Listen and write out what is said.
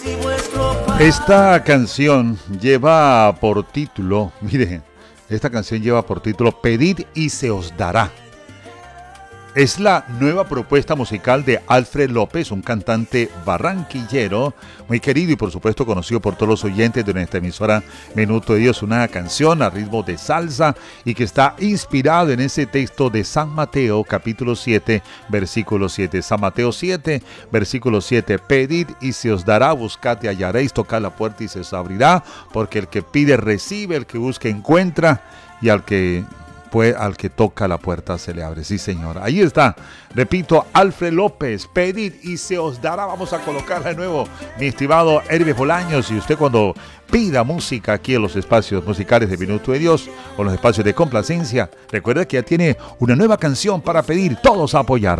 Esta canción lleva por título, mire, esta canción lleva por título Pedid y se os dará. Es la nueva propuesta musical de Alfred López, un cantante barranquillero, muy querido y por supuesto conocido por todos los oyentes de nuestra emisora Minuto de Dios. Una canción a ritmo de salsa y que está inspirado en ese texto de San Mateo, capítulo 7, versículo 7. San Mateo 7, versículo 7. Pedid y se os dará, buscad y hallaréis, tocad la puerta y se os abrirá, porque el que pide recibe, el que busca encuentra, y al que toca la puerta se le abre. Sí, señor. Ahí está. Repito, Alfred López, Pedid y se os dará. Vamos a colocarla de nuevo, mi estimado Hervé Bolaños. Y usted cuando pida música aquí en los espacios musicales de Minuto de Dios o los espacios de complacencia, recuerda que ya tiene una nueva canción para pedir. Todos a apoyarla.